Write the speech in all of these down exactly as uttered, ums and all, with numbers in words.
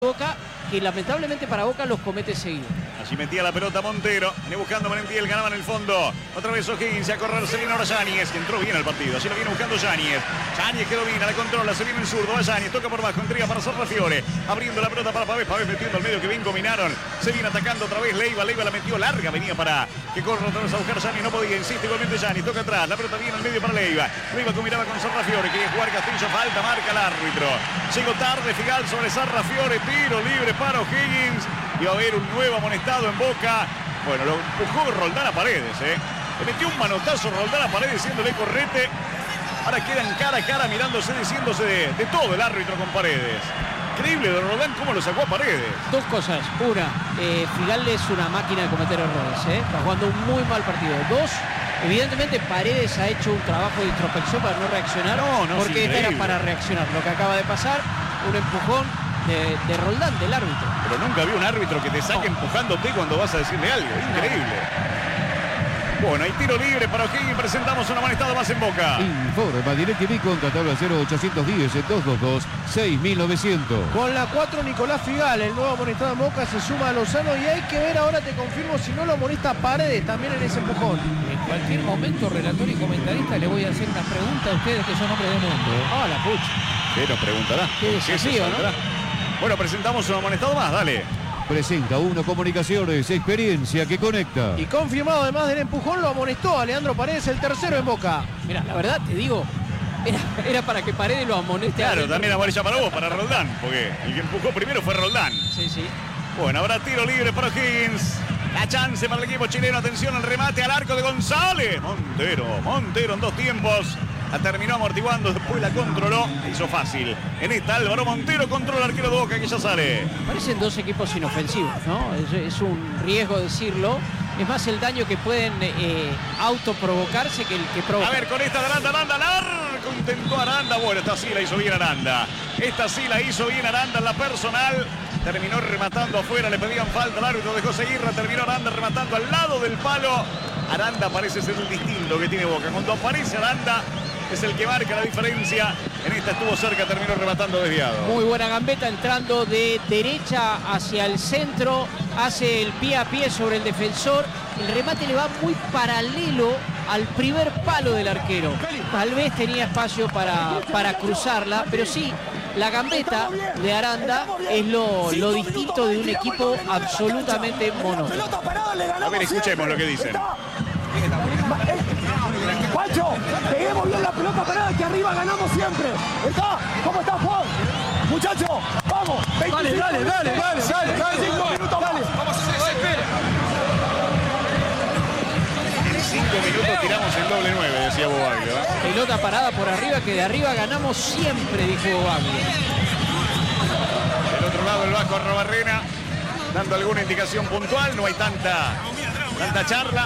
Boca, que lamentablemente para Boca los comete seguido. Allí metía la pelota Montero, viene buscando Merentiel, ganaba en el fondo. Otra vez O'Higgins, a correr, se viene ahora Yáñez, que entró bien al partido. Allí lo viene buscando Yáñez. Yáñez que domina, la controla, se viene el zurdo, va Yáñez, toca por bajo, entrega para Sarrafiore. Abriendo la pelota para Pavés, Pavés metiendo al medio, que bien combinaron. Se viene atacando otra vez Leiva, Leiva la metió larga, venía para que corra otra vez a buscar Yáñez, no podía, insiste igualmente Yáñez, toca atrás, la pelota viene al medio para Leiva. Leiva combinaba con Sarrafiore, quería jugar Castillo, falta, marca el árbitro. Llegó tarde Figal sobre Sarrafiore, tiro libre para O'Higgins. Y va a haber un nuevo amonestado en Boca. Bueno, lo empujó Roldán a Paredes, ¿eh? Le metió un manotazo Roldán a Paredes diciéndole correte. Ahora quedan cara a cara mirándose, diciéndose de, de todo el árbitro con Paredes. Increíble de Roldán cómo lo sacó a Paredes. Dos cosas. Una, eh, Figal es una máquina de cometer errores, ¿eh? Está jugando un muy mal partido. Dos, evidentemente Paredes ha hecho un trabajo de introspección para no reaccionar. No, no, porque esta era para reaccionar. Lo que acaba de pasar, un empujón de, de Roldán, del árbitro. Pero nunca vi un árbitro que te saque no. empujándote cuando vas a decirle algo. Increíble. Bueno, hay tiro libre para O'Higgins. Presentamos un amonestado más en Boca. Informa DirecTV contra tabla cero ochocientos diez dos dos dos seis mil novecientos. Con la cuatro Nicolás Figal, el nuevo amonestado en Boca, se suma a Lozano y hay que ver, ahora te confirmo, si no lo amonesta Paredes también en ese empujón. En cualquier momento, relator y comentarista, le voy a hacer una pregunta a ustedes que son hombres de mundo. Ah, la pucha. ¿Qué nos preguntará? Qué desafío, ¿no? Bueno, presentamos un amonestado más, dale. Presenta Uno Comunicaciones, experiencia que conecta. Y confirmado, además del empujón, lo amonestó a Leandro Paredes, el tercero en Boca. Mira, la verdad te digo, era, era para que Paredes lo amoneste. Claro, también amarilla para vos, para Roldán, porque el que empujó primero fue Roldán. Sí, sí. Bueno, ahora tiro libre para O'Higgins. La chance para el equipo chileno. Atención al remate al arco de González. Montero, Montero en dos tiempos. La terminó amortiguando, después la controló. La hizo fácil. En esta Álvaro Montero controla el arquero de Boca que ya sale. Parecen dos equipos inofensivos, ¿no? Es, es un riesgo decirlo. Es más el daño que pueden eh, autoprovocarse que el que provoca. A ver, con esta de Aranda, Aranda, largo intentó Aranda. Bueno, esta sí la hizo bien Aranda. Esta sí la hizo bien Aranda en la personal. Terminó rematando afuera, le pedían falta al árbitro, dejó seguir, terminó Aranda rematando al lado del palo. Aranda parece ser el distinto que tiene Boca. Cuando aparece Aranda es el que marca la diferencia. En esta estuvo cerca, terminó rematando desviado. Muy buena gambeta, entrando de derecha hacia el centro, hace el pie a pie sobre el defensor. El remate le va muy paralelo al primer palo del arquero. Tal vez tenía espacio para, para cruzarla, pero sí, la gambeta de Aranda es lo, lo distinto de un equipo absolutamente monótono. A ver, escuchemos lo que dicen. Pancho, peguemos bien la pelota parada, que arriba ganamos siempre. ¿Está? ¿Cómo está Juan? Muchachos, vamos. Dale, dale, dale, dale, dale, dale. Cinco minutos más. Vamos a hacer esa espera. En cinco minutos tiramos el doble nueve, decía Bobaglio. ¿eh? Pelota parada por arriba, que de arriba ganamos siempre, dijo Bobaglio. Del otro lado el Vasco Arrobarrena, dando alguna indicación puntual. No hay tanta, tanta charla.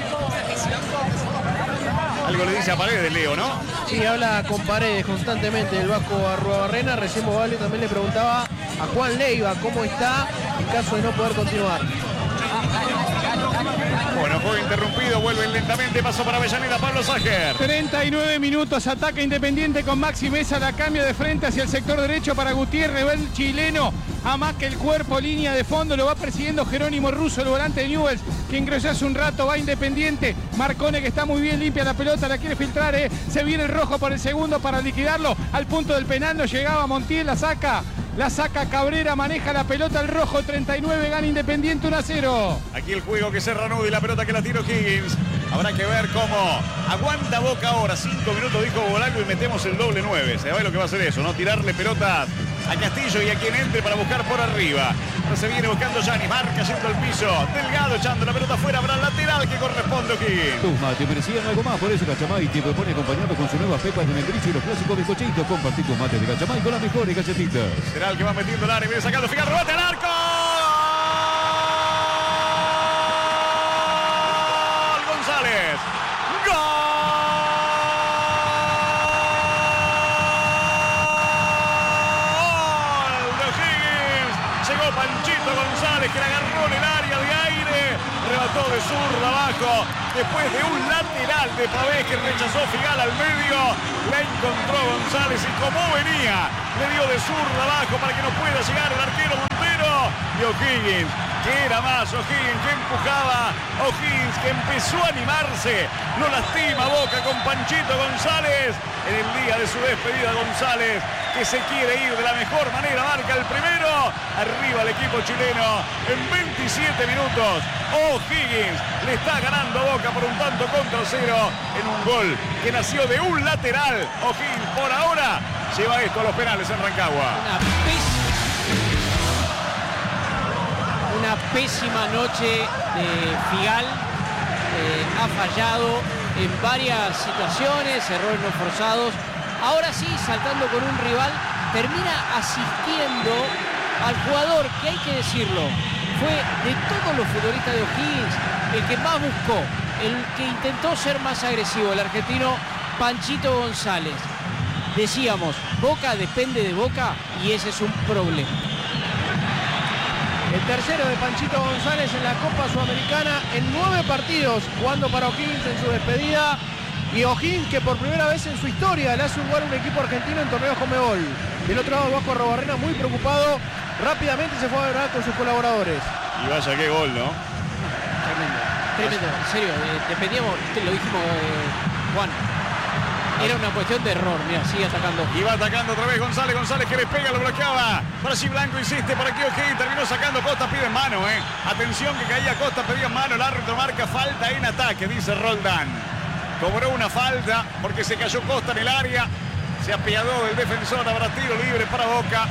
Algo le dice a Paredes, Leo, ¿no? Sí, habla con Paredes constantemente el Vasco Arruabarrena. Recién Bobaglio también le preguntaba a Juan Leiva cómo está en caso de no poder continuar. Bueno, juego interrumpido, vuelven lentamente, paso para Avellaneda, Pablo Ságer. treinta y nueve minutos, ataca Independiente con Maxi Mesa, la cambio de frente hacia el sector derecho para Gutiérrez, va el chileno, a más que el cuerpo, línea de fondo, lo va persiguiendo Jerónimo Russo, el volante de Newell's, que ingresó hace un rato, va Independiente, Marcone que está muy bien, limpia la pelota, la quiere filtrar, eh. Se viene el rojo por el segundo para liquidarlo, al punto del penal no llegaba, Montiel la saca. La saca Cabrera, maneja la pelota el rojo, treinta y nueve, gana Independiente uno a cero. Aquí el juego que se reanuda y la pelota que la tira O'Higgins. Habrá que ver cómo aguanta Boca ahora. Cinco minutos dijo Bobaglio y metemos el doble nueve. Se ve lo que va a hacer eso, ¿no? Tirarle pelotas a Castillo y a quien entre para buscar por arriba. Ahora se viene buscando Gianni, marca yendo al piso. Delgado echando la pelota afuera, habrá lateral que corresponde O'Higgins. Tus mates merecían algo más, por eso Cachamay te propone acompañado con sus nuevas pepas de membrillo y los clásicos bizcochitos. Compartí tus mates de Cachamay con las mejores galletitas. Será el que va metiendo el área, viene sacando Figueroa, rebate al arco. ¡Gol! González. ¡Gol! llegó Panchito González, que la agarró en el área de aire, rebató de zurda abajo, después de un lateral de Pavés que rechazó Figal al medio, la encontró González y como venía, le dio de zurda abajo para que no pueda llegar el arquero Montero, y O'Higgins, que era más, O'Higgins que empujaba, O'Higgins que empezó a animarse, lo lastima Boca con Panchito González, en el día de su despedida González, que se quiere ir de la mejor manera, marca el primero, arriba el equipo chileno, en veintisiete minutos, O'Higgins le está ganando a Boca por un tanto contra cero, en un gol que nació de un lateral, O'Higgins por ahora lleva esto a los penales en Rancagua. Una pésima, una pésima noche de Figal, eh, ha fallado en varias situaciones, errores no forzados. Ahora sí, saltando con un rival, termina asistiendo al jugador que, hay que decirlo, fue de todos los futbolistas de O'Higgins el que más buscó, el que intentó ser más agresivo, el argentino Panchito González. Decíamos, Boca depende de Boca y ese es un problema. El tercero de Panchito González en la Copa Sudamericana en nueve partidos, jugando para O'Higgins en su despedida. Y O'Higgins que por primera vez en su historia le hace jugar un equipo argentino en torneos Conmebol. Del otro lado, Vasco Arrobarrena muy preocupado. Rápidamente se fue a hablar con sus colaboradores. Y vaya qué gol, ¿no? Tremendo, tremendo, en serio, eh, dependíamos, te lo dijimos eh, Juan. Era una cuestión de error, mira, sigue atacando. Y va atacando otra vez González, González que le pega, lo bloqueaba. Para allí Blanco insiste, por aquí O'Higgins terminó sacando, Costa pide en mano, eh. Atención que caía Costa, pedía en mano, el árbitro marca falta en ataque, dice Roldán. Cobró una falta porque se cayó Costa en el área, se apiadó del defensor, habrá tiro libre para Boca.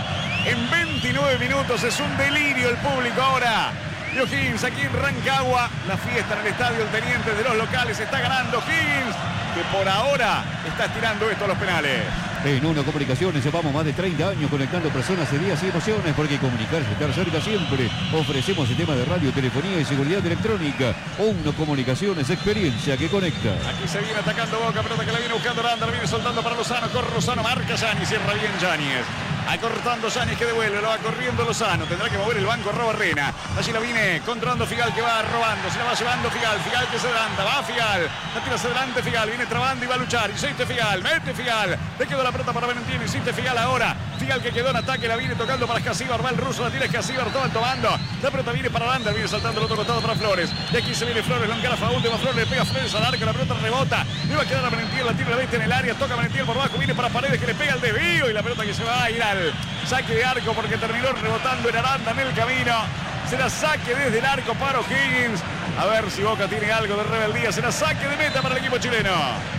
En veintinueve minutos es un delirio el público ahora. Y O'Higgins aquí en Rancagua, la fiesta en el estadio El Teniente de los locales, está ganando O'Higgins, que por ahora está estirando esto a los penales. En Uno Comunicaciones llevamos más de treinta años conectando personas, ideas y emociones, porque comunicar es estar cerca siempre. Ofrecemos el tema de radio, telefonía y seguridad electrónica. Uno Comunicaciones, experiencia que conecta. Aquí se viene atacando Boca, pelota que la viene buscando Aranda, la viene soltando para Lozano, corre Lozano, marca Yáñez, cierra bien Yáñez. Acortando Yáñez que devuelve, lo va corriendo Lozano, tendrá que mover el banco Arrobarrena. Allí la viene controlando Figal que va robando, se la va llevando Figal, Figal que se adelanta, va Figal, la tira hacia adelante Figal, viene trabando y va a luchar, insiste Figal, mete Figal, le quedó la pelota para Valentín, insiste Figal ahora, Figal que quedó en ataque, la viene tocando para Escasíbar, va el ruso, la tira Escasíbar, todo el tomando, la pelota viene para Aranda, viene saltando el otro costado para Flores, y aquí se viene Flores, lo encara Faúl, va Flores, le pega Flores al arco, la pelota rebota, le va a quedar a Valentín, la tira la viste en el área, toca Valentín por abajo, viene para Paredes que le pega el desvío y la pelota que se va a ir al saque de arco porque terminó rebotando en Aranda en el camino. Será saque desde el arco para O'Higgins. A ver si Boca tiene algo de rebeldía. Será saque de meta para el equipo chileno.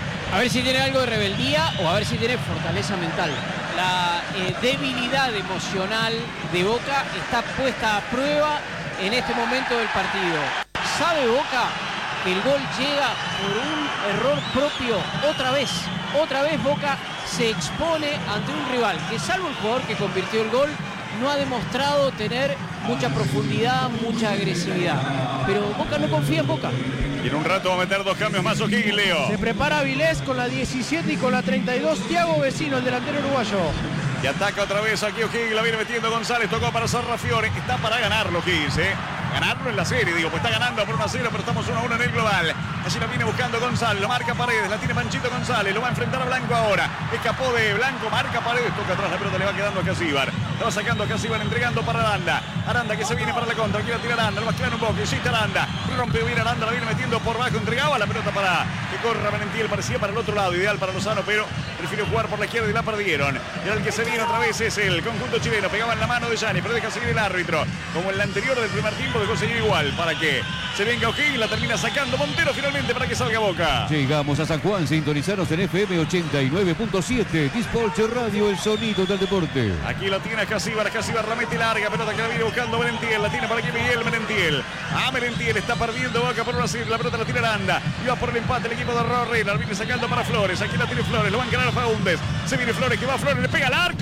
A ver si tiene algo de rebeldía o a ver si tiene fortaleza mental. La eh, debilidad emocional de Boca está puesta a prueba en este momento del partido. ¿Sabe Boca que el gol llega por un error propio otra vez? Otra vez Boca se expone ante un rival que, salvo el jugador que convirtió el gol, no ha demostrado tener mucha profundidad, mucha agresividad. Pero Boca no confía en Boca. Y en un rato va a meter dos cambios más O'Higgins, Leo. Se prepara Vilés con la diecisiete y con la treinta y dos Thiago Vecino, el delantero uruguayo. Y ataca otra vez aquí O'Higgins, la viene metiendo González, tocó para Sarrafiore. Está para ganarlo O'Higgins, ¿eh? Ganarlo en la serie, digo, pues está ganando por uno a cero, pero estamos uno a uno en el global. Así la viene buscando González, lo marca Paredes, la tiene Panchito González, lo va a enfrentar a Blanco ahora. Escapó de Blanco, marca Paredes, toca atrás la pelota, le va quedando a Casíbar. Lo va sacando a Casíbar, entregando para Aranda. Aranda que se viene para la contra, quiere tirar Aranda, lo va a claro un poco, insiste Aranda. Rompe bien Aranda, la viene metiendo por bajo, entregaba la pelota para que corra Valentiel, parecía para el otro lado, ideal para Lozano, pero prefirió jugar por la izquierda y la perdieron. Y el que se viene otra vez es el conjunto chileno, pegaba en la mano de Yáñez, pero deja seguir el árbitro. Como en la anterior del primer tiempo dejó seguir igual, para que se venga O'Higgins, la termina sacando Montero finalmente para que salga Boca. Llegamos a San Juan, sintonizanos en F M ochenta y nueve punto siete, Dispolche Radio, el sonido del deporte. Aquí la tiene Casíbar, Casíbar la mete larga, pelota que la viene buscando Valentiel, la tiene para aquí Miguel Merentiel. Ah, Merentiel está perdiendo Boca por una la pelota la tira Aranda, y va por el empate el equipo de Arrobarrena, la viene sacando para Flores, aquí la tiene Flores, lo va a encarar a Faúndez, se viene Flores, que va Flores, le pega al arco,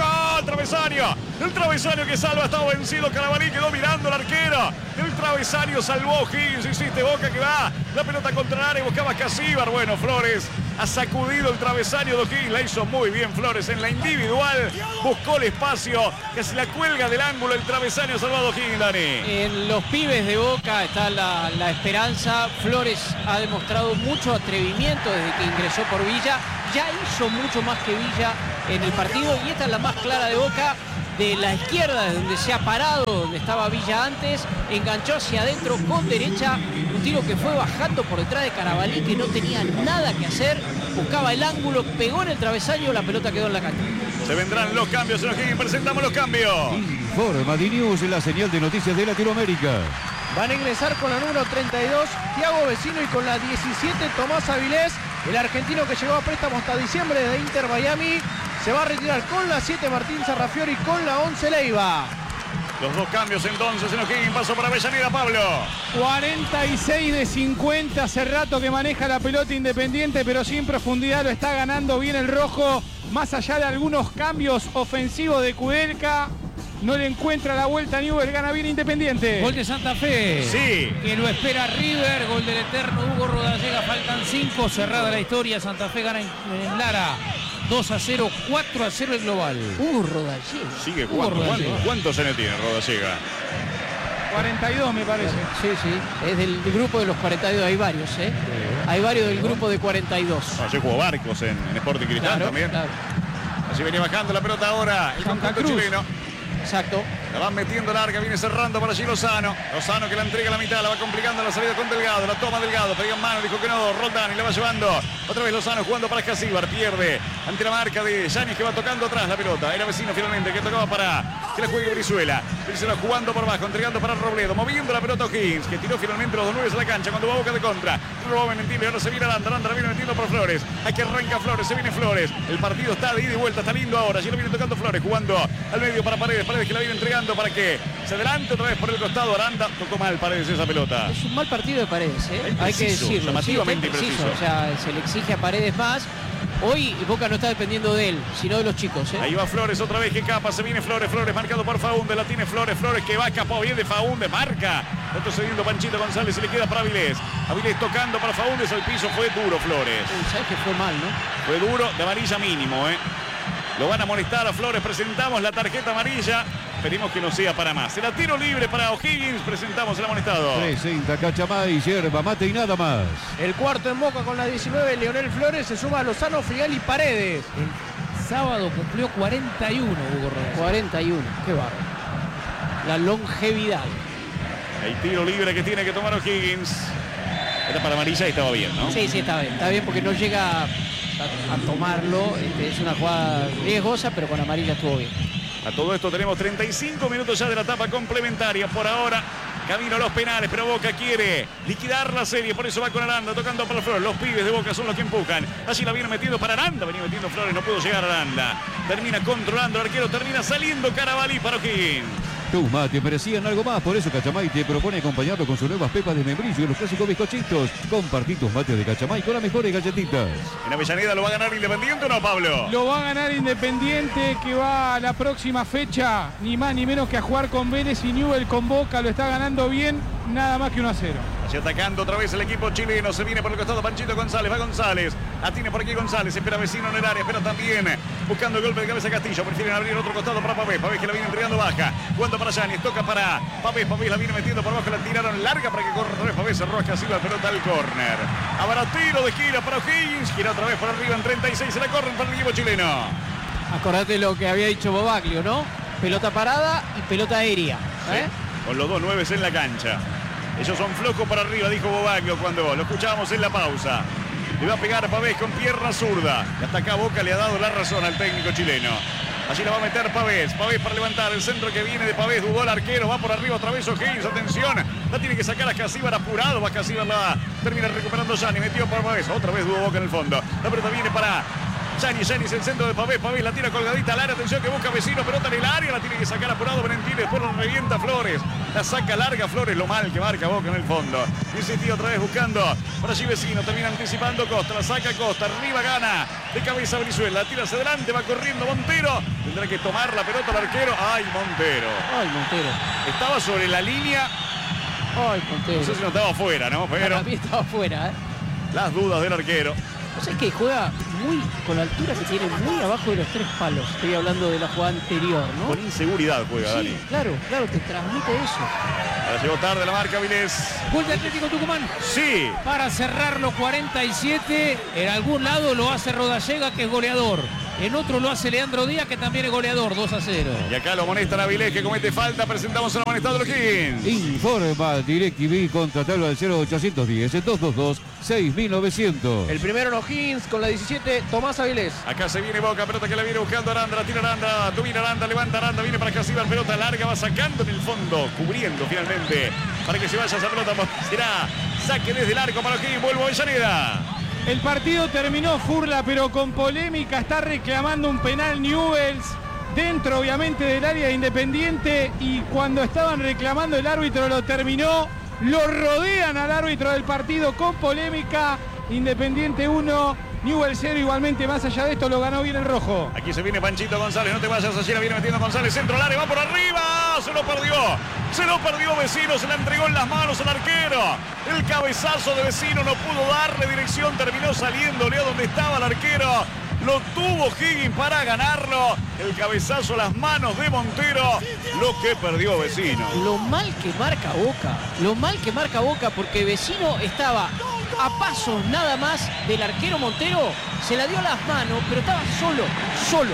al travesaño. El travesaño que salva, estaba vencido. Carabalí quedó mirando al arquero. El travesaño salvó Higgins. Hiciste Boca que va. La pelota contra el área. Buscaba Casíbar. Bueno, Flores ha sacudido el travesaño de O'Higgins. La hizo muy bien Flores en la individual. Buscó el espacio. Que se la cuelga del ángulo. El travesaño salvado O'Higgins, Dani. En los pibes de Boca está la, la esperanza. Flores ha demostrado mucho atrevimiento desde que ingresó por Villa. Ya hizo mucho más que Villa en el partido. Y esta es la más clara de Boca. De la izquierda, desde donde se ha parado, donde estaba Villa antes, enganchó hacia adentro con derecha, un tiro que fue bajando por detrás de Carabalí, que no tenía nada que hacer, buscaba el ángulo, pegó en el travesaño, la pelota quedó en la cancha. Se vendrán los cambios en O'Higgins, presentamos los cambios. Informa D-News en la señal de noticias de Latinoamérica. Van a ingresar con la número treinta y dos, Thiago Vecino, y con la diecisiete, Tomás Avilés, el argentino que llegó a préstamo hasta diciembre de Inter Miami. Se va a retirar con la siete Martín Sarrafiori y con la once Leiva. Los dos cambios entonces en O'Higgins. Paso para Avellaneda, Pablo. cuarenta y seis de cincuenta. Hace rato que maneja la pelota Independiente, pero sin profundidad. Lo está ganando bien el rojo. Más allá de algunos cambios ofensivos de Kudelka, no le encuentra la vuelta a Newell's. Gana bien Independiente. Gol de Santa Fe. Sí. Que lo espera River. Gol del eterno Hugo Rodallega. Faltan cinco. Cerrada la historia. Santa Fe gana en, en Lara. dos a cero, cuatro a cero el global. Hugo Rodallega. Sigue jugando. ¿Cuántos, ¿Cuántos años tiene Rodallega? cuarenta y dos me parece. Sí, sí. Es del, del grupo de los cuarenta y dos. Hay varios, ¿eh? Sí. Hay varios del grupo de cuarenta y dos. No, yo jugó Barcos en, en Sporting Cristal, claro, también. Claro. Así venía bajando la pelota ahora el Santa conjunto Cruz. chileno. Exacto. La van metiendo larga, viene cerrando para allí Lozano. Lozano que la entrega a la mitad, la va complicando la salida con Delgado. La toma Delgado, pega en mano, dijo que no. Roldán y la va llevando. Otra vez Lozano jugando para Casíbar. Pierde ante la marca de Yáñez que va tocando atrás la pelota. Era Vecino finalmente que tocaba para que la juegue Brizuela. Brizuela jugando por abajo, entregando para Robledo. Moviendo la pelota O'Higgins, que tiró finalmente los dos nueve a la cancha cuando va Boca de contra. Robó Mentile, ahora se viene Aranda. Aranda la viene metiendo por Flores. Hay que arranca Flores, se viene Flores. El partido está de ida y vuelta, está lindo ahora. Ya lo viene tocando Flores, jugando al medio para Paredes. Paredes que la viene entregando para que se adelante otra vez por el costado. Aranda tocó mal Paredes esa pelota. Es un mal partido de Paredes, ¿eh? Impreciso, hay que decirlo. llamativamente Sí, está impreciso. O sea, se le exige a Paredes más. Hoy Boca no está dependiendo de él, sino de los chicos, ¿eh? Ahí va Flores otra vez que capa, se viene Flores, Flores marcado por Faúndez, la tiene Flores, Flores que va, escapó bien de Faúndez, marca. Retrocediendo Panchito González y le queda para Avilés. Avilés tocando para Faúndez, al piso fue duro Flores. Uy, ¿sabes que fue mal, no? Fue duro, de amarilla mínimo, ¿eh? Lo van a molestar a Flores, presentamos la tarjeta amarilla. Esperemos que no sea para más. Será tiro libre para O'Higgins, presentamos el amonestado. Presenta Cachamay, yerba mate y nada más. El cuarto en Boca con la diecinueve, Leonel Flores, se suma a Lozano, Figal y Paredes. El sábado cumplió cuarenta y uno Hugo Rodallega. cuarenta y uno, qué bárbaro. La longevidad. El tiro libre que tiene que tomar O'Higgins. Era para amarilla y estaba bien, ¿no? Sí, sí, está bien. Está bien porque no llega a, a tomarlo. Este, es una jugada riesgosa, pero con amarilla estuvo bien. A todo esto tenemos treinta y cinco minutos ya de la etapa complementaria. Por ahora, camino a los penales, pero Boca quiere liquidar la serie. Por eso va con Aranda, tocando para Flores. Los pibes de Boca son los que empujan. Allí la viene metiendo para Aranda. Venía metiendo Flores, no pudo llegar a Aranda. Termina controlando el arquero, termina saliendo Carabalí para O'Higgins. Tus mates merecían algo más, por eso Cachamay te propone acompañarlo con sus nuevas pepas de membrillo y los clásicos bizcochitos. Compartí tus mates de Cachamay con las mejores galletitas. ¿En Avellaneda lo va a ganar Independiente o no, Pablo? Lo va a ganar Independiente, que va a la próxima fecha, ni más ni menos que a jugar con Vélez, y Newell's con Boca. Lo está ganando bien, nada más que uno a cero. Allí atacando otra vez el equipo chileno. Se viene por el costado Panchito González. Va González. La tiene por aquí González. Espera Vecino en el área. Espera también buscando el golpe de cabeza Castillo. Prefieren abrir otro costado para Pavés. Pavés que la viene entregando baja. Jugando para Yáñez. Toca para Pavés. Pavés la viene metiendo por abajo. La tiraron larga para que corra otra vez Pavés. Se roja así la pelota al córner. Habrá tiro de gira para O'Higgins. Gira otra vez por arriba en treinta y seis. Se la corren para el equipo chileno. Acordate lo que había dicho Bobaglio, ¿no? Pelota parada y pelota aérea. ¿eh? Sí, con los dos nueves en la cancha. Ellos son flojos para arriba, dijo Bobaglio cuando lo escuchábamos en la pausa. Le va a pegar a Pavés con pierna zurda. Y hasta acá Boca le ha dado la razón al técnico chileno. Allí la va a meter Pavés. Pavés para levantar el centro que viene de Pavés. Dudó el arquero. Va por arriba otra vez O'Higgins. Atención. La tiene que sacar a Casíbar apurado. Va Casíbar, la termina recuperando Yáñez. Metió por Pavés. Otra vez dudó Boca en el fondo. La pelota viene para Yáñez, Yáñez, el centro de Pavés. Pavés la tira colgadita al área. Atención que busca Vecino. Pelota en el área. La tiene que sacar apurado Valentín. Después lo revienta Flores. La saca larga Flores. Lo mal que marca Boca en el fondo. Insistí otra vez buscando. Por allí Vecino. Termina anticipando Costa. La saca Costa. Arriba gana. De cabeza Brizuela. La tira hacia adelante. Va corriendo Montero. Tendrá que tomar la pelota al arquero. ¡Ay, Montero! ¡Ay, Montero! Estaba sobre la línea. ¡Ay, Montero! No sé si no estaba afuera, ¿no? Pero para mí estaba afuera, ¿eh? Las dudas del arquero. O sea, es que juega muy con la altura que tiene, muy abajo de los tres palos. Estoy hablando de la jugada anterior, ¿no? Con inseguridad juega, sí, Dani. claro, claro, te transmite eso. Ahora llegó tarde la marca, Vilés. Gol de Atlético Tucumán. Sí. Para cerrar los cuarenta y siete, en algún lado lo hace Rodallega, que es goleador. En otro lo hace Leandro Díaz, que también es goleador, dos a cero. Y acá lo amonestan a Vilés, que comete falta. Presentamos el amonestado de los Kings. Informa DirecTV, contratalo al cero ochocientos diez, dos dos dos, seis mil novecientos. El primero en O'Higgins con la diecisiete, Tomás Avilés. Acá se viene Boca, pelota que la viene buscando Aranda, la tira Aranda, domina Aranda, levanta Aranda, viene para Casíbar, pelota larga, va sacando en el fondo, cubriendo finalmente, para que se vaya esa pelota, será saque desde el arco para O'Higgins, vuelvo a Avellaneda. El partido terminó Furla, pero con polémica. Está reclamando un penal Newell's dentro, obviamente, del área de Independiente. Y cuando estaban reclamando, el árbitro lo terminó. Lo rodean al árbitro del partido con polémica. Independiente uno, Newell's cero. Igualmente, más allá de esto, lo ganó bien el rojo. Aquí se viene Panchito González, no te vayas, allí la viene metiendo González, centro al área, va por arriba, se lo perdió, se lo perdió Vecino, se la entregó en las manos al arquero. El cabezazo de Vecino no pudo darle dirección, terminó saliéndole a donde estaba el arquero. Lo tuvo Higgins para ganarlo. El cabezazo a las manos de Montero. Lo que perdió Vecino. Lo mal que marca Boca. Lo mal que marca Boca, porque Vecino estaba a pasos nada más del arquero Montero. Se la dio a las manos, pero estaba solo, solo.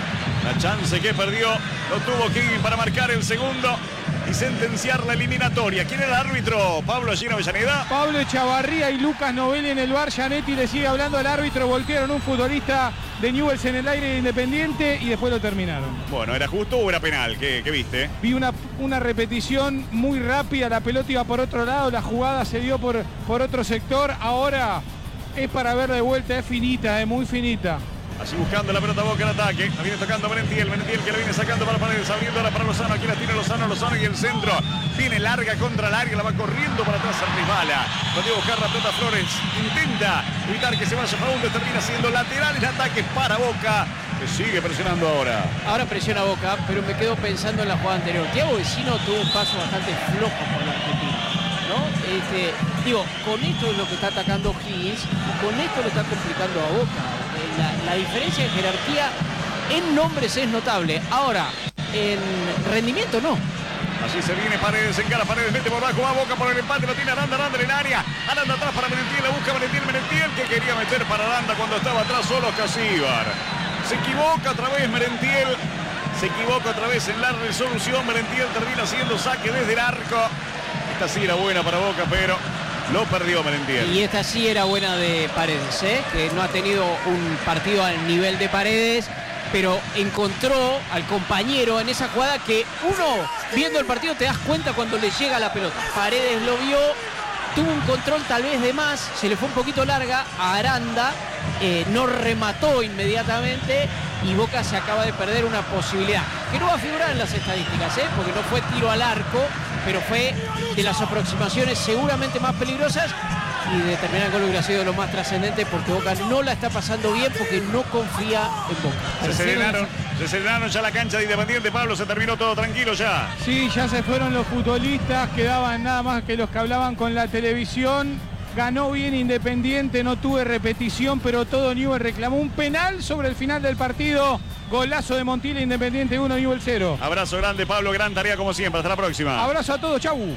La chance que perdió lo tuvo Higgins para marcar el segundo y sentenciar la eliminatoria. ¿Quién era el árbitro? Pablo allí en Avellaneda. Pablo Echavarría y Lucas Novelli en el bar. Janetti le sigue hablando al árbitro. Voltearon un futbolista de Newell's en el aire de Independiente y después lo terminaron. Bueno, ¿era justo o era penal? ¿Qué, qué viste? Vi una, una repetición muy rápida. La pelota iba por otro lado. La jugada se dio por, por otro sector. Ahora es para ver de vuelta. Es finita, es muy finita. Allí buscando la pelota Boca en ataque. La viene tocando Merentiel. Merentiel que la viene sacando para Paredes. Abriendo ahora para Lozano. Aquí la tira Lozano. Lozano y el centro. Viene larga contra el área. La va corriendo para atrás. Resbala. Lo tiene que buscar la pelota Flores. Intenta evitar que se vaya Faúndez. Termina siendo lateral el ataque para Boca, que sigue presionando ahora. Ahora presiona Boca, pero me quedo pensando en la jugada anterior. Thiago Vecino tuvo un paso bastante flojo por la Argentina, ¿no? Este, digo, con esto es lo que está atacando Higgins y con esto lo está complicando a Boca. La, la diferencia de jerarquía en nombres es notable. Ahora, en rendimiento no. Allí se viene Paredes, encara Paredes, mete por abajo, va Boca por el empate, lo tiene Aranda, Aranda en el área. Aranda atrás para Merentiel, la busca Merentiel, Merentiel que quería meter para Aranda cuando estaba atrás solo Casíbar. Se equivoca otra vez Merentiel, se equivoca otra vez en la resolución. Merentiel termina haciendo saque desde el arco. Esta sí era buena para Boca, pero lo perdió Merentiel. Y esta sí era buena de Paredes, ¿eh? Que no ha tenido un partido al nivel de Paredes, pero encontró al compañero en esa jugada que uno, viendo el partido, te das cuenta cuando le llega la pelota. Paredes lo vio, tuvo un control tal vez de más, se le fue un poquito larga a Aranda, eh, no remató inmediatamente y Boca se acaba de perder una posibilidad que no va a figurar en las estadísticas, ¿eh? Porque no fue tiro al arco, pero fue de las aproximaciones seguramente más peligrosas, y de terminar el gol hubiera sido lo más trascendente, porque Boca no la está pasando bien porque no confía en Boca. Se serenaron, se serenaron ya la cancha de Independiente, Pablo, se terminó todo tranquilo ya. Sí, ya se fueron los futbolistas, quedaban nada más que los que hablaban con la televisión. Ganó bien Independiente, no tuve repetición, pero todo Newell's reclamó un penal sobre el final del partido. Golazo de Montiel, Independiente uno, Newell's cero. Abrazo grande, Pablo, gran tarea como siempre, hasta la próxima. Abrazo a todos, chau.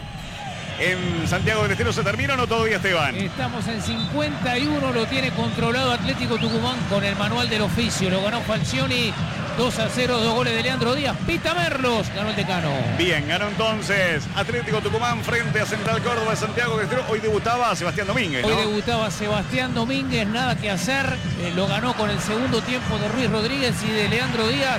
En Santiago del Estero se termina, ¿no todavía, Esteban? Estamos en cincuenta y uno, lo tiene controlado Atlético Tucumán con el manual del oficio. Lo ganó Falcioni, dos a cero, dos goles de Leandro Díaz. Pita Merlos, ganó el Decano. Bien, ganó entonces Atlético Tucumán frente a Central Córdoba de Santiago del Estero. Hoy debutaba Sebastián Domínguez, ¿no? Hoy debutaba Sebastián Domínguez, nada que hacer. Eh, lo ganó con el segundo tiempo de Ruiz Rodríguez y de Leandro Díaz.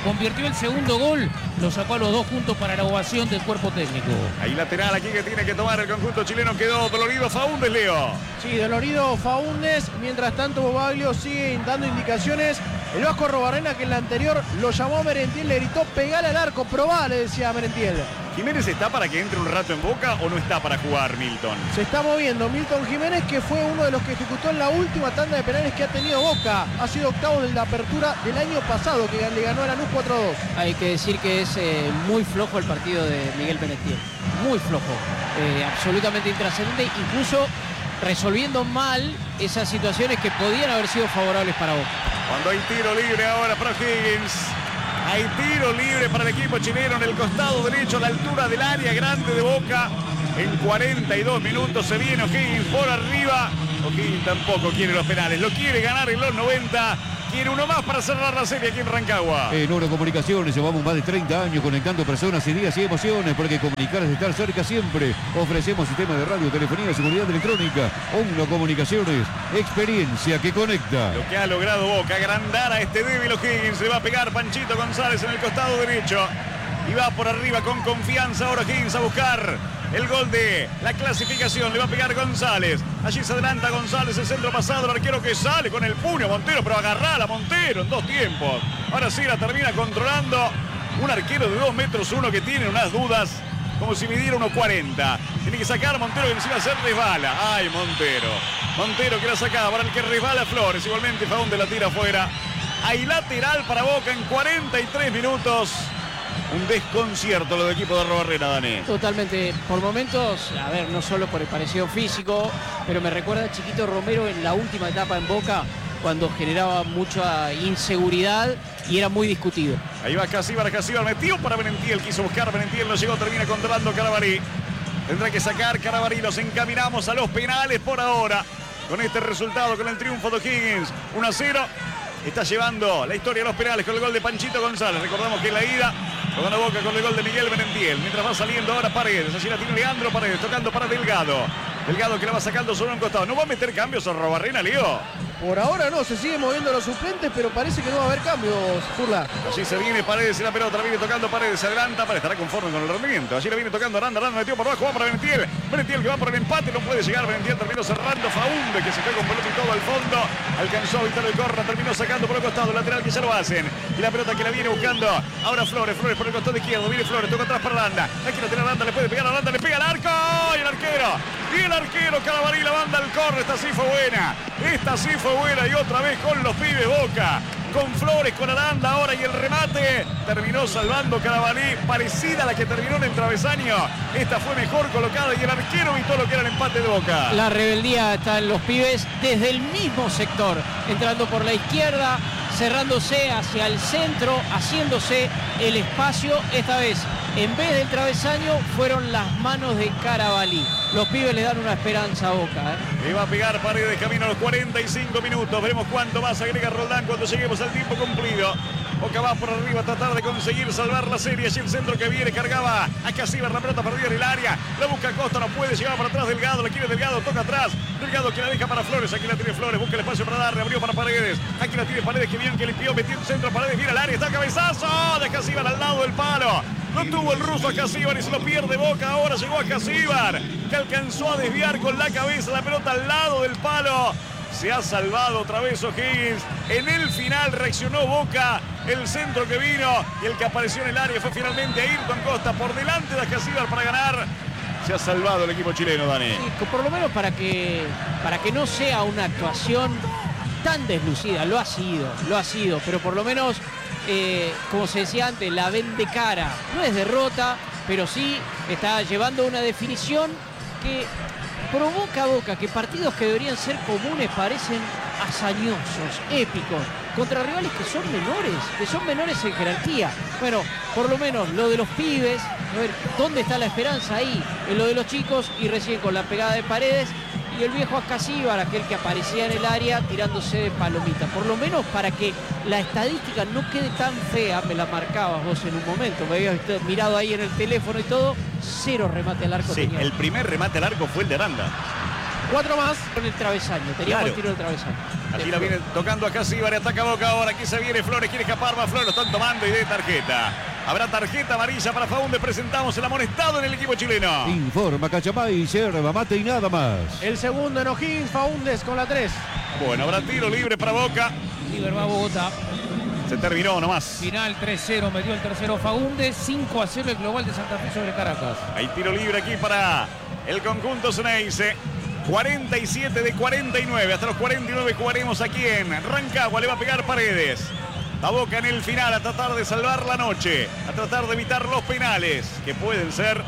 convirtió el segundo gol, lo sacó a los dos juntos para la ovación del cuerpo técnico. Hay lateral aquí que tiene que tomar el conjunto chileno, quedó dolorido Faúndez, Leo. Sí, dolorido Faúndez, mientras tanto Bobaglio sigue dando indicaciones. El Vasco Arrobarrena, que en la anterior lo llamó a Merentiel, le gritó: pegale al arco, probá, le decía a Merentiel. ¿Jiménez está para que entre un rato en Boca o no está para jugar, Milton? Se está moviendo Milton Jiménez, que fue uno de los que ejecutó en la última tanda de penales que ha tenido Boca. Ha sido octavo de la apertura del año pasado, que le ganó a Lanús cuatro a dos. Hay que decir que es eh, muy flojo el partido de Miguel Merentiel. Muy flojo. Eh, absolutamente intrascendente, incluso resolviendo mal esas situaciones que podían haber sido favorables para Boca. Cuando hay tiro libre ahora para Higgins. Hay tiro libre para el equipo chileno en el costado derecho, a la altura del área grande de Boca. En cuarenta y dos minutos se viene O'Higgins por arriba. O'Higgins tampoco quiere los penales, lo quiere ganar en los noventa. Quiere uno más para cerrar la serie aquí en Rancagua. En Oro Comunicaciones llevamos más de treinta años conectando personas, ideas y emociones, porque comunicar es estar cerca siempre. Ofrecemos sistema de radio, telefonía, seguridad electrónica. Oro Comunicaciones, experiencia que conecta. Lo que ha logrado Boca, agrandar a este débil O'Higgins. Le va a pegar Panchito González en el costado derecho. Y va por arriba con confianza ahora Higgins a buscar el gol de la clasificación. Le va a pegar González. Allí se adelanta González, el centro pasado, el arquero que sale con el puño Montero, pero agarrala a Montero en dos tiempos. Ahora sí la termina controlando un arquero de dos metros uno que tiene unas dudas, como si midiera uno cuarenta. Tiene que sacar a Montero, que encima se resbala. Ay, Montero. Montero que la sacaba para el que resbala Flores. Igualmente Faúndez la tira afuera. Hay lateral para Boca en cuarenta y tres minutos. Un desconcierto lo del equipo de Arrobarrena, Dani. Totalmente. Por momentos, a ver, no solo por el parecido físico, pero me recuerda a Chiquito Romero en la última etapa en Boca, cuando generaba mucha inseguridad y era muy discutido. Ahí va Casíbar, Casíbar metió para Merentiel, quiso buscar Merentiel, no llegó, termina controlando Carabalí. Tendrá que sacar Carabalí, los encaminamos a los penales por ahora. Con este resultado, con el triunfo de Higgins, uno a cero. Está llevando la historia de los penales con el gol de Panchito González. Recordamos que en la ida lo ganó Boca con el gol de Miguel Merentiel. Mientras va saliendo ahora Paredes. Allí la tiene Leandro Paredes, tocando para Delgado. Delgado que la va sacando sobre un costado. ¿No va a meter cambios a Arrobarrena, Leo? Por ahora no, se siguen moviendo los suplentes, pero parece que no va a haber cambios, Furla. Allí se viene Paredes y la pelota, la viene tocando Paredes, se adelanta, Paredes estará conforme con el rendimiento. Allí la viene tocando Aranda, Aranda metió por abajo, va para Merentiel. Merentiel que va por el empate, no puede llegar. Merentiel terminó cerrando. Faúndez que se fue con pelota y todo al fondo. Alcanzó a evitar el corner, terminó sacando por el costado, lateral que ya lo hacen. Y la pelota que la viene buscando ahora Flores, Flores por el costado izquierdo, viene Flores, toca atrás para Aranda. Aquí la tiene Aranda, le puede pegar a Aranda, le pega al arco. Y el arquero, y el arquero Carabalí la banda al corner. Esta sí fue buena, esta sí fue buena y otra vez con los pibes Boca, con Flores, con Aranda ahora y el remate terminó salvando Carabalí, parecida a la que terminó en el travesaño. Esta fue mejor colocada y el arquero evitó lo que era el empate de Boca. La rebeldía está en los pibes desde el mismo sector, entrando por la izquierda, cerrándose hacia el centro, haciéndose el espacio. Esta vez, en vez del travesaño, fueron las manos de Carabalí. Los pibes le dan una esperanza a Boca. ¿eh? Le va a pegar Paredes camino a los cuarenta y cinco minutos. Veremos cuánto más agrega Roldán cuando lleguemos al tiempo cumplido. Boca va por arriba a tratar de conseguir salvar la serie. Allí el centro que viene cargaba a Casíbar, la pelota perdida en el área. La busca Costa, no puede llegar para atrás Delgado. La quiere Delgado, toca atrás. Delgado que la deja para Flores. Aquí la tiene Flores, busca el espacio para darle. Abrió para Paredes. Aquí la tiene Paredes, que bien que limpió. Metió el centro, Paredes viene al área. Está cabezazo de Casíbar al lado del palo. No tuvo el ruso a Casíbar y se lo pierde Boca. Ahora llegó a Casíbar, que alcanzó a desviar con la cabeza la pelota al lado del palo. Se ha salvado otra vez O'Higgins. En el final reaccionó Boca. El centro que vino y el que apareció en el área fue finalmente Ayrton Costa por delante de Casíbar para ganar. Se ha salvado el equipo chileno, Dani. Sí, por lo menos para que, para que no sea una actuación tan deslucida. Lo ha sido, lo ha sido, pero por lo menos, eh, como se decía antes, la vende cara. No es derrota, pero sí está llevando una definición que provoca a Boca que partidos que deberían ser comunes parecen hazañosos, épicos, contra rivales que son menores, que son menores en jerarquía. Bueno, por lo menos lo de los pibes, a ver, ¿dónde está la esperanza ahí? En lo de los chicos y recién con la pegada de Paredes y el viejo Casíbar, aquel que aparecía en el área tirándose de palomita. Por lo menos para que la estadística no quede tan fea, me la marcabas vos en un momento, me habías mirado ahí en el teléfono y todo, cero remate al arco. Sí, tenía. el primer remate al arco fue el de Aranda. Cuatro más. Con el travesaño, teníamos Claro. el tiro del travesaño. Allí la viene tocando acá Síbar, ataca Boca ahora. Aquí se viene Flores, quiere escapar, va Flores, lo están tomando y de tarjeta. Habrá tarjeta amarilla para Faúndez. Presentamos el amonestado en el equipo chileno. Informa Cachamay, yerba mate y nada más. El segundo en O'Higgins, Faúndez con la tres. Bueno, habrá tiro libre para Boca. River va a Bogotá. Se terminó nomás. Final tres cero, metió el tercero Faúndez. cinco a cero el global de Santa Fe sobre Caracas. Hay tiro libre aquí para el conjunto Ceneice. cuarenta y siete de cuarenta y nueve. Hasta los cuarenta y nueve jugaremos aquí en Rancagua. Le va a pegar Paredes. La Boca en el final a tratar de salvar la noche. A tratar de evitar los penales. Que pueden ser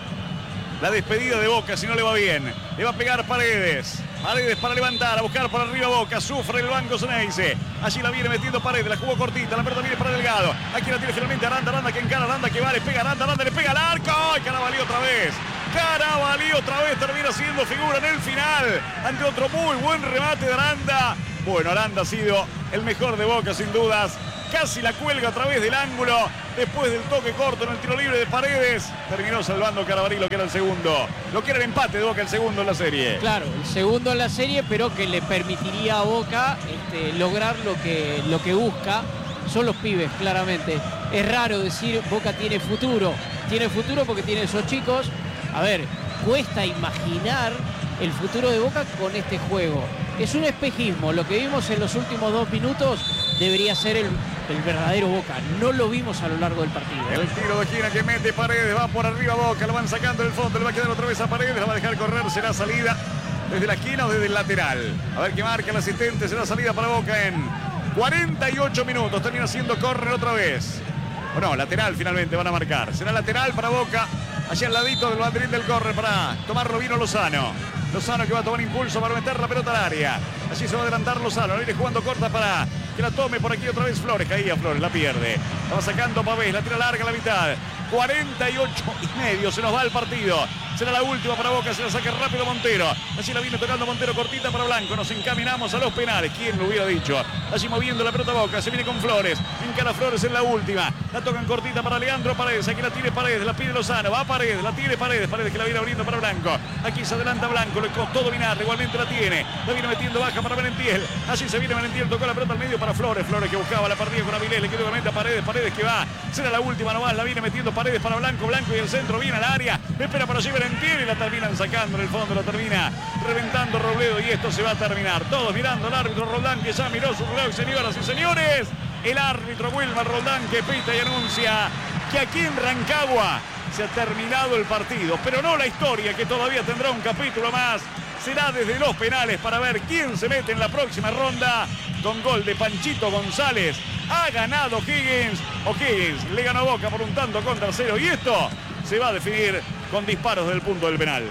la despedida de Boca si no le va bien. Le va a pegar Paredes. Paredes para levantar, a buscar por arriba Boca. Sufre el banco Ceneice. Allí la viene metiendo Paredes. La jugó cortita. La pelota viene para Delgado. Aquí la tiene finalmente Aranda. Aranda que encara. Aranda que va. Le pega Aranda. Aranda le pega al arco. ¡Ay, Carabalí otra vez! Carabalí otra vez termina siendo figura en el final. Ante otro muy buen remate de Aranda. Bueno, Aranda ha sido el mejor de Boca sin dudas. Casi la cuelga a través del ángulo. Después del toque corto en el tiro libre de Paredes. Terminó salvando Carabalí lo que era el segundo. Lo que era el empate de Boca, el segundo en la serie. Claro, el segundo en la serie, pero que le permitiría a Boca este, lograr lo que, lo que busca. Son los pibes, claramente. Es raro decir Boca tiene futuro. Tiene futuro porque tiene esos chicos. A ver, cuesta imaginar el futuro de Boca con este juego. Es un espejismo. Lo que vimos en los últimos dos minutos debería ser el, el verdadero Boca. No lo vimos a lo largo del partido. El tiro de esquina que mete Paredes. Va por arriba Boca. Lo van sacando del fondo. Le va a quedar otra vez a Paredes. La va a dejar correr. Será salida desde la esquina o desde el lateral. A ver qué marca el asistente. Será salida para Boca en cuarenta y ocho minutos. Termina siendo córner otra vez. O no, lateral finalmente van a marcar. Será lateral para Boca. Allí al ladito del banderín del córner para tomarlo vino Lozano. Lozano que va a tomar impulso para meter la pelota al área. Allí se va a adelantar Lozano. Viene jugando corta para que la tome por aquí otra vez Flores. Caía Flores, la pierde. La va sacando Pavés, la tira larga a la mitad. cuarenta y ocho y medio, se nos va el partido. Será la última para Boca, se la saca rápido Montero. Allí la viene tocando Montero, cortita para Blanco. Nos encaminamos a los penales. ¿Quién lo hubiera dicho? Allí moviendo la pelota Boca, se viene con Flores. Encara Flores en la última. La tocan cortita para Leandro Paredes. Aquí la tiene Paredes, la pide Lozano. Va Paredes, la tiene Paredes. Paredes que la viene abriendo para Blanco. Aquí se adelanta Blanco, le costó dominar. Igualmente la tiene. La viene metiendo baja para Merentiel. Allí se viene Merentiel, tocó la pelota al medio para Flores. Flores que buscaba la partida con Avilés. Le quedó igualmente a Paredes. Paredes que va. Será la última nomás. La viene metiendo Paredes para Blanco. Blanco y el centro viene al área. Espera para allí Merentiel y la terminan sacando en el fondo. La termina reventando Robledo y esto se va a terminar. Todos mirando al árbitro Roldán que ya miró su reloj, señoras y señores. El árbitro Wilmar Roldán que pita y anuncia que aquí en Rancagua se ha terminado el partido, pero no la historia, que todavía tendrá un capítulo más. Será desde los penales para ver quién se mete en la próxima ronda. Con gol de Panchito González ha ganado O'Higgins. O'Higgins le ganó Boca por un tanto contra cero y esto se va a definir con disparos del punto del penal.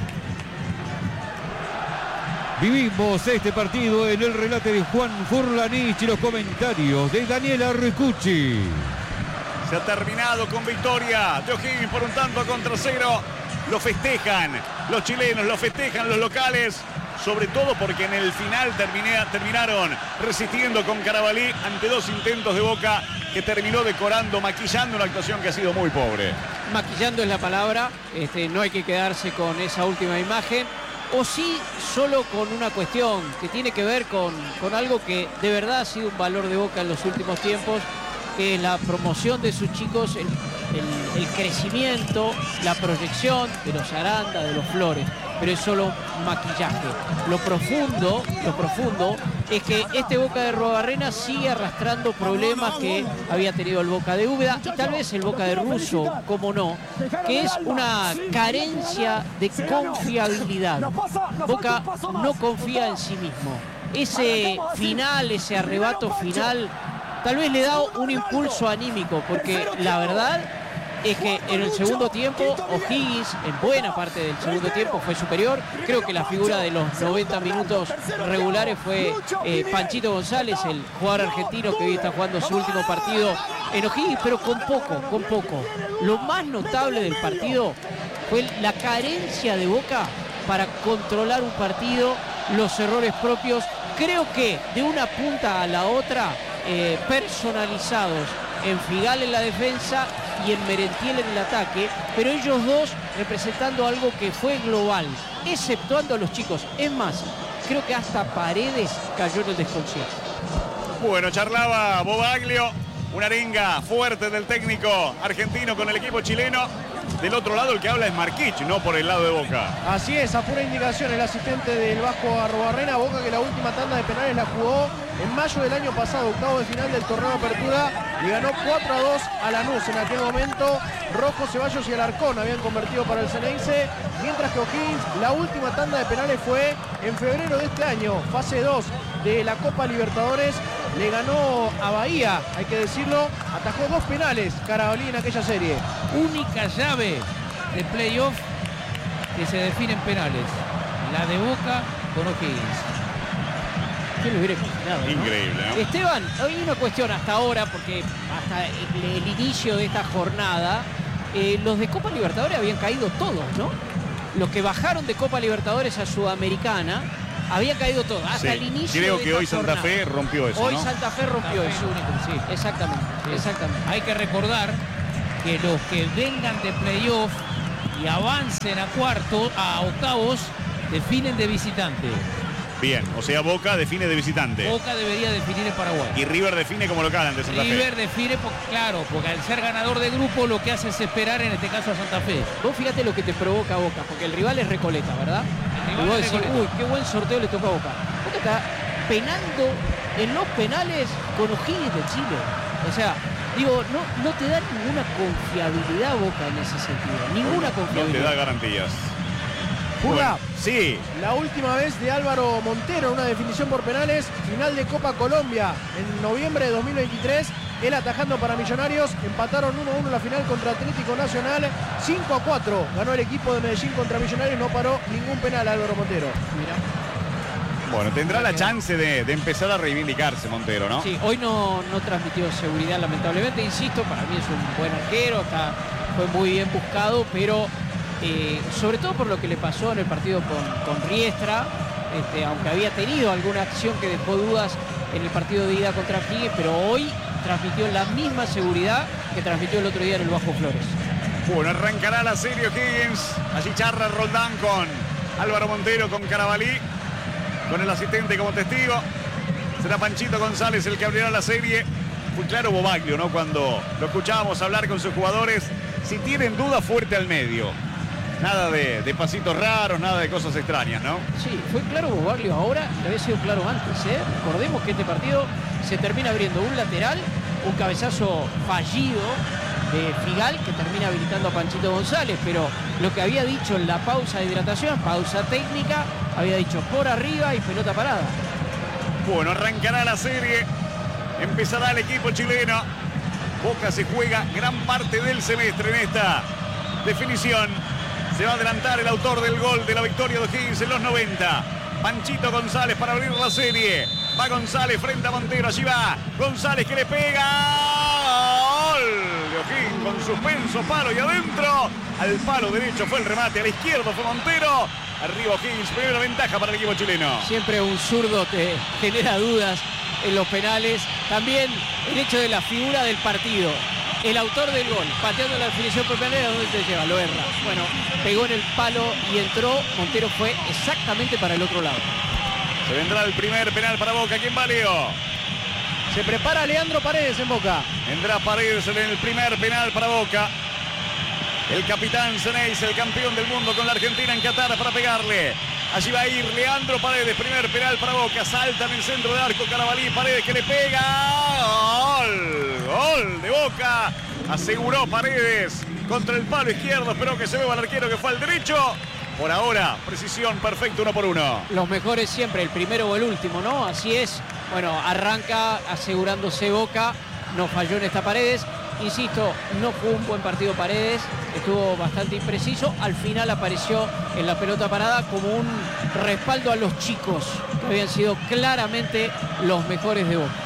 Vivimos este partido en el relato de Juan Furlanich y los comentarios de Daniela Ricucci. Se ha terminado con victoria de O'Higgins por un tanto contra cero. Lo festejan los chilenos, lo festejan los locales. Sobre todo porque en el final terminé, terminaron resistiendo con Carabalí ante dos intentos de Boca que terminó decorando, maquillando una actuación que ha sido muy pobre. Maquillando es la palabra. Este, no hay que quedarse con esa última imagen. O sí, solo con una cuestión que tiene que ver con, con algo que de verdad ha sido un valor de Boca en los últimos tiempos, que es la promoción de sus chicos, el, el, el crecimiento, la proyección de los Aranda, de los Flores. Pero es solo maquillaje. Lo profundo, lo profundo es que este Boca de Robarrena sigue arrastrando problemas que había tenido el Boca de Úbeda y tal vez el Boca de Russo, como no, que es una carencia de confiabilidad. Boca no confía en sí mismo. Ese final, ese arrebato final, tal vez le da un impulso anímico, porque la verdad es que en el segundo tiempo O'Higgins en buena parte del segundo tiempo fue superior. Creo que la figura de los noventa minutos regulares fue eh, Panchito González, el jugador argentino que hoy está jugando su último partido en O'Higgins, pero con poco, con poco. Lo más notable del partido fue la carencia de Boca para controlar un partido, los errores propios, creo que de una punta a la otra, eh, personalizados en Figal en la defensa y en Merentiel en el ataque, pero ellos dos representando algo que fue global, exceptuando a los chicos. Es más, creo que hasta Paredes cayó en el desconcierto. Bueno, charlaba Bobaglio, una arenga fuerte del técnico argentino con el equipo chileno. Del otro lado el que habla es Marquich, no por el lado de Boca. Así es, a pura indicación el asistente del Vasco Arrubarrena. Boca que la última tanda de penales la jugó en mayo del año pasado, octavo de final del torneo de apertura. Le ganó cuatro a dos a Lanús. En aquel momento Rojo, Ceballos y Alarcón habían convertido para el Ceneice, mientras que O'Higgins la última tanda de penales fue en febrero de este año, fase dos de la Copa Libertadores. Le ganó a Bahía, hay que decirlo, atajó dos penales Carabalí en aquella serie. Única llave de playoff que se define en penales, la de Boca con O'Higgins. ¿Quién lo hubiera imaginado, no? Increíble, ¿no? Esteban, hay una cuestión hasta ahora, porque hasta el, el inicio de esta jornada, eh, los de Copa Libertadores habían caído todos, ¿no? Los que bajaron de Copa Libertadores a Sudamericana habían caído todos, hasta Sí, el inicio creo de que esta hoy Santa jornada. Fe rompió eso, Hoy ¿no? Santa Fe rompió Santa Fe eso. único, sí. Exactamente, Sí. exactamente. Hay que recordar que los que vengan de playoff y avancen a cuartos, a octavos, definen de visitante. Bien, o sea, Boca define de visitante. Boca debería definir en Paraguay. Y River define como local ante Santa River Fe. define, por- claro, porque al ser ganador de grupo lo que hace es esperar, en este caso a Santa Fe. Vos fíjate lo que te provoca Boca, porque el rival es Recoleta, ¿verdad? El Y rival vos es decís, Recoleta. uy, qué buen sorteo le tocó a Boca. Boca está penando en los penales con O'Higgins de Chile. O sea, digo, no, no te da ninguna confiabilidad Boca en ese sentido. Ninguna No te confiabilidad. da garantías. Juga. Sí, La última vez de Álvaro Montero, una definición por penales, final de Copa Colombia en noviembre de dos mil veintitrés. Él atajando para Millonarios, empataron uno a uno la final contra Atlético Nacional, cinco a cuatro. Ganó el equipo de Medellín contra Millonarios, no paró ningún penal Álvaro Montero. Mirá. bueno, tendrá la chance de, de empezar a reivindicarse Montero, ¿no? Sí, hoy no, no transmitió seguridad, lamentablemente. Insisto, para mí es un buen arquero, está, fue muy bien buscado, pero eh, sobre todo por lo que le pasó en el partido con, con Riestra, este, aunque había tenido alguna acción que dejó dudas en el partido de ida contra O'Higgins, pero hoy transmitió la misma seguridad que transmitió el otro día en el Bajo Flores. Bueno, arrancará la serie O'Higgins. Allí charla Roldán con Álvaro Montero, con Carabalí, con el asistente como testigo. Será Panchito González el que abrirá la serie. Muy claro Bobaglio, ¿no? Cuando lo escuchábamos hablar con sus jugadores. Si tienen duda, fuerte al medio. Nada de, de pasitos raros, nada de cosas extrañas, ¿no? Sí, fue claro Bobaglio ahora, le había sido claro antes, ¿eh? Recordemos que este partido se termina abriendo un lateral, un cabezazo fallido de Figal que termina habilitando a Panchito González, pero lo que había dicho en la pausa de hidratación, pausa técnica, había dicho por arriba y pelota parada. Bueno, arrancará la serie. Empezará el equipo chileno. Boca se juega gran parte del semestre en esta definición. Se va a adelantar el autor del gol de la victoria de O'Higgins en los noventa. Panchito González para abrir la serie. Va González frente a Montero. Allí va González que le pega. Gol de O'Higgins con suspenso, palo y adentro. Al palo derecho fue el remate. A la izquierda fue Montero. Arriba O'Higgins. Primera ventaja para el equipo chileno. Siempre un zurdo te genera dudas en los penales. También el hecho de la figura del partido. El autor del gol, pateando la definición por penal, ¿a dónde te lleva? Lo erra. Bueno, pegó en el palo y entró. Montero fue exactamente para el otro lado. Se vendrá el primer penal para Boca. ¿Quién va, Leo? Se prepara Leandro Paredes en Boca. Vendrá Paredes en el primer penal para Boca. El capitán Ceneice, el campeón del mundo con la Argentina en Qatar para pegarle. Allí va a ir Leandro Paredes, primer penal para Boca. Salta en el centro de arco Carabalí, Paredes que le pega. Gol, gol de Boca. Aseguró Paredes contra el palo izquierdo. Esperó que se vea al arquero que fue al derecho. Por ahora, precisión perfecta, uno por uno. Los mejores siempre, el primero o el último, ¿no? Así es. Bueno, arranca asegurándose Boca. No falló en esta Paredes. Insisto, no jugó un buen partido Paredes, estuvo bastante impreciso. Al final apareció en la pelota parada como un respaldo a los chicos, que habían sido claramente los mejores de Boca.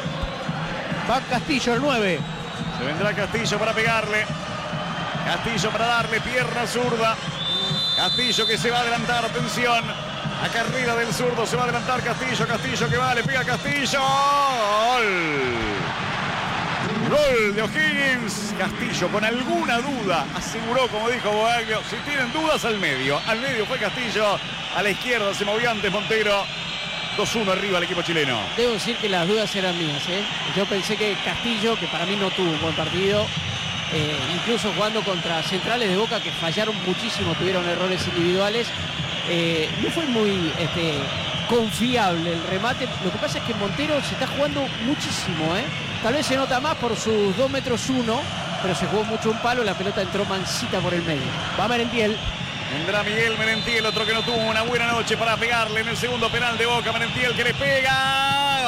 Va Castillo, el nueve. Se vendrá Castillo para pegarle. Castillo para darle pierna zurda. Castillo que se va a adelantar, atención. A carrera del zurdo se va a adelantar Castillo. Castillo que va, le pega Castillo. Gol. Gol de O'Higgins. Castillo con alguna duda aseguró, como dijo Boaglio, si tienen dudas al medio. Al medio fue Castillo, a la izquierda se movió antes Montero. dos uno arriba el equipo chileno. Debo decir que las dudas eran mías, ¿eh? Yo pensé que Castillo, que para mí no tuvo un buen partido, eh, incluso jugando contra centrales de Boca que fallaron muchísimo, tuvieron errores individuales, eh, no fue muy este, confiable el remate. Lo que pasa es que Montero se está jugando muchísimo, ¿eh? Tal vez se nota más por sus dos metros uno, pero se jugó mucho un palo, la pelota entró mansita por el medio. Va Merentiel. Vendrá Miguel Merentiel, otro que no tuvo una buena noche para pegarle en el segundo penal de Boca. Merentiel que le pega.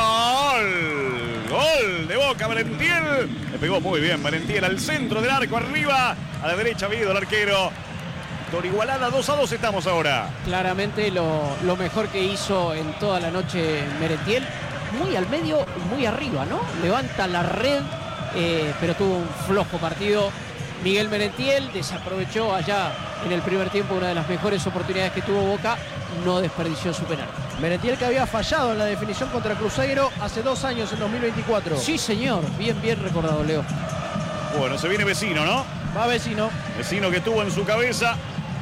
¡Gol! Gol de Boca, Merentiel. Le pegó muy bien Merentiel al centro del arco, arriba. A la derecha ha ido el arquero. Por igualada, dos a dos estamos ahora. Claramente lo, lo mejor que hizo en toda la noche Merentiel. Muy al medio, muy arriba, ¿no? Levanta la red, eh, pero tuvo un flojo partido. Miguel Merentiel desaprovechó allá en el primer tiempo una de las mejores oportunidades que tuvo Boca, no desperdició su penal. Merentiel que había fallado en la definición contra Cruzeiro hace dos años, en dos mil veinticuatro. Sí, señor, bien, bien recordado, Leo. Bueno, se viene Vecino, ¿no? Va Vecino. Vecino que tuvo en su cabeza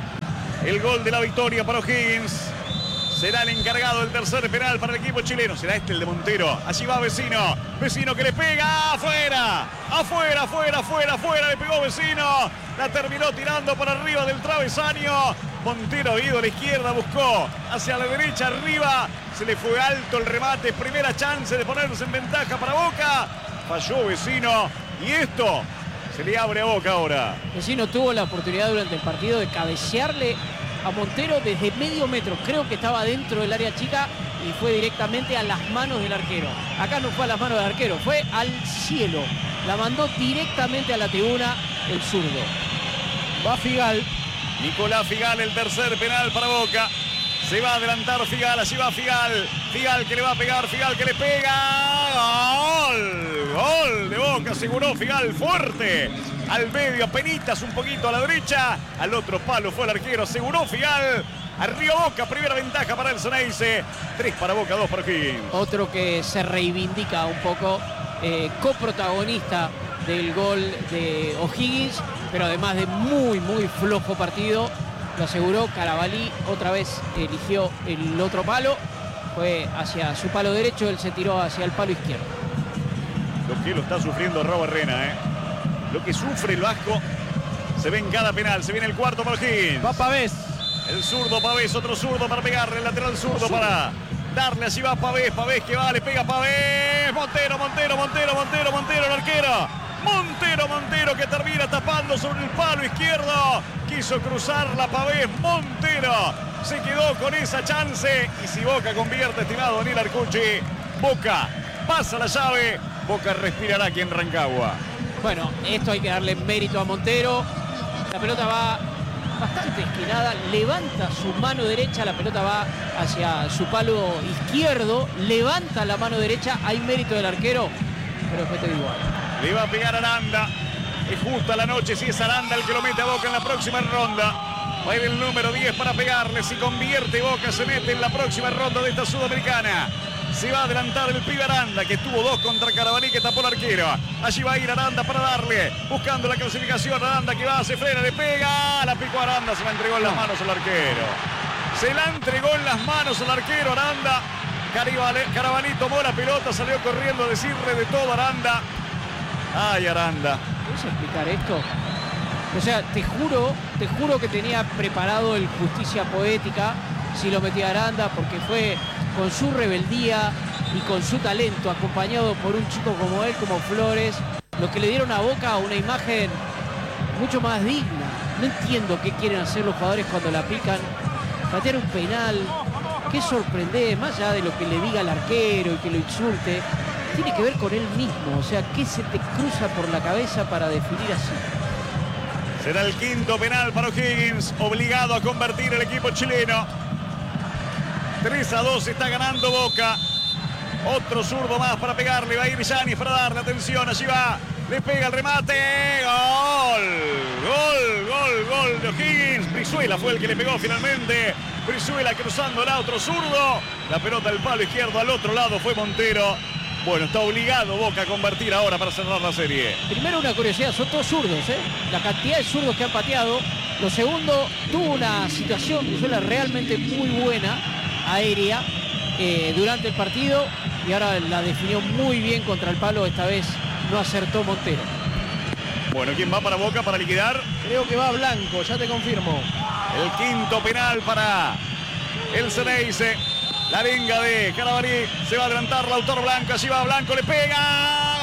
el gol de la victoria para O'Higgins. Será el encargado del tercer penal para el equipo chileno. Será este el de Montero. Allí va Vecino. Vecino que le pega. Afuera. Afuera, afuera, afuera, afuera. Le pegó Vecino. La terminó tirando por arriba del travesaño. Montero ha ido a la izquierda. Buscó hacia la derecha, arriba. Se le fue alto el remate. Primera chance de ponerse en ventaja para Boca. Falló Vecino. Y esto se le abre a Boca ahora. Vecino tuvo la oportunidad durante el partido de cabecearle a Montero desde medio metro. Creo que estaba dentro del área chica y fue directamente a las manos del arquero. Acá no fue a las manos del arquero, fue al cielo. La mandó directamente a la tribuna el zurdo. Va Figal. Nicolás Figal, el tercer penal para Boca. Se va a adelantar Figal, allí va Figal. Figal que le va a pegar, Figal que le pega. ¡Gol! Gol de Boca, aseguró Figal fuerte. Al medio, apenitas un poquito a la derecha. Al otro palo fue el arquero, aseguró Figal. Arriba Boca, primera ventaja para el Ceneice. Tres para Boca, dos para O'Higgins. Otro que se reivindica un poco, eh, coprotagonista del gol de O'Higgins, pero además de muy, muy flojo partido. Lo aseguró Carabalí, otra vez eligió el otro palo. Fue hacia su palo derecho, él se tiró hacia el palo izquierdo. Lo que lo está sufriendo Raúl Arena, ¿eh? Lo que sufre el Vasco se ve en cada penal. Se viene el cuarto para O'Higgins. Va Pavés. El zurdo Pavés, otro zurdo para pegarle. El lateral zurdo para darle. Allí va Pavés. Pavés que va, le pega Pavés. Montero, Montero, Montero, Montero, Montero, el arquero. Montero, Montero que termina tapando sobre el palo izquierdo. Quiso cruzar la Pavés. Montero se quedó con esa chance. Y si Boca convierte, estimado Daniel Arcucci, Boca pasa la llave. Boca respirará aquí en Rancagua. Bueno, esto hay que darle mérito a Montero. La pelota va bastante esquinada, levanta su mano derecha, la pelota va hacia su palo izquierdo, levanta la mano derecha, hay mérito del arquero, pero después te digo algo. Le va a pegar Aranda. Es justa la noche, si es Aranda el que lo mete a Boca en la próxima ronda. Va a ir el número diez para pegarle. Si convierte, Boca se mete en la próxima ronda de esta Sudamericana. Se va a adelantar el pibe Aranda, que tuvo dos contra Carabalí, que tapó el arquero. Allí va a ir Aranda para darle, buscando la clasificación. Aranda que va, se frena, le pega. La picó Aranda, se la entregó en las manos al arquero. Se la entregó en las manos al arquero Aranda. Carabalí tomó la pelota, salió corriendo a decirle de todo Aranda. Ay, Aranda. ¿Puedes explicar esto? O sea, te juro, te juro que tenía preparado el Justicia Poética si lo metía Aranda, porque fue con su rebeldía y con su talento, acompañado por un chico como él, como Flores, los que le dieron a Boca una imagen mucho más digna. No entiendo qué quieren hacer los jugadores cuando la pican. Patear un penal, qué sorprendente, más allá de lo que le diga al arquero y que lo insulte, tiene que ver con él mismo. O sea, ¿qué se te cruza por la cabeza para definir así? Será el quinto penal para O'Higgins, obligado a convertir el equipo chileno. tres a dos está ganando Boca. Otro zurdo más para pegarle. Va a ir Yanis para darle atención. Allí va. Le pega el remate. Gol. Gol, gol, gol de O'Higgins. Brizuela fue el que le pegó finalmente. Brizuela cruzando el otro zurdo. La pelota al palo izquierdo. Al otro lado fue Montero. Bueno, está obligado Boca a convertir ahora para cerrar la serie. Primero una curiosidad, son todos zurdos, ¿eh? La cantidad de zurdos que han pateado. Lo segundo, tuvo una situación que suena realmente muy buena, aérea, eh, durante el partido. Y ahora la definió muy bien contra el palo. Esta vez no acertó Montero. Bueno, ¿quién va para Boca para liquidar? Creo que va Blanco, ya te confirmo. El quinto penal para el Ceneice. La arenga de Carabalí. Se va a adelantar Lautaro Blanco. Allí va Blanco, le pega.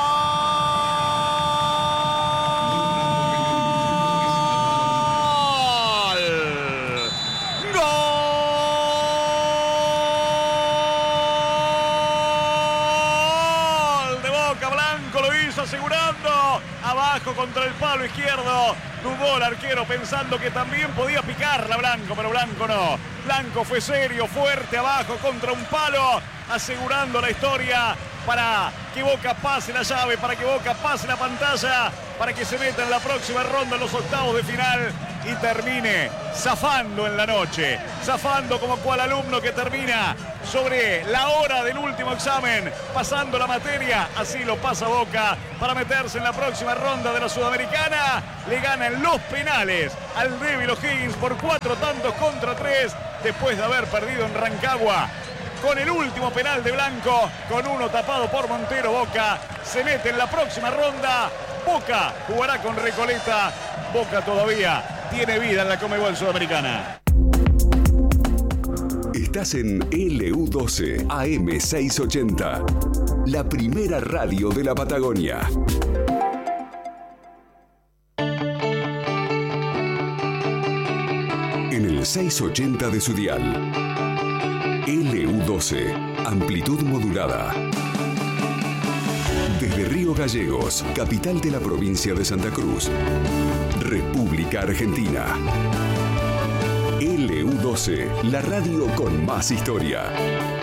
Asegurando abajo contra el palo izquierdo. Dudó el arquero pensando que también podía picarla Blanco, pero Blanco no. Blanco fue serio, fuerte abajo contra un palo, asegurando la historia para que Boca pase la llave, para que Boca pase la pantalla, para que se meta en la próxima ronda, en los octavos de final y termine zafando en la noche, zafando como cual alumno que termina sobre la hora del último examen, pasando la materia. Así lo pasa Boca para meterse en la próxima ronda de la Sudamericana. Le ganan los penales al débil O'Higgins por cuatro tantos contra tres, después de haber perdido en Rancagua. Con el último penal de Blanco, con uno tapado por Montero, Boca se mete en la próxima ronda. Boca jugará con Recoleta. Boca todavía tiene vida en la Conmebol Sudamericana. Estás en L U doce A M seiscientos ochenta, la primera radio de la Patagonia. En el seiscientos ochenta de su dial. L U doce, amplitud modulada. Desde Río Gallegos, capital de la provincia de Santa Cruz, República Argentina. L U doce, la radio con más historia.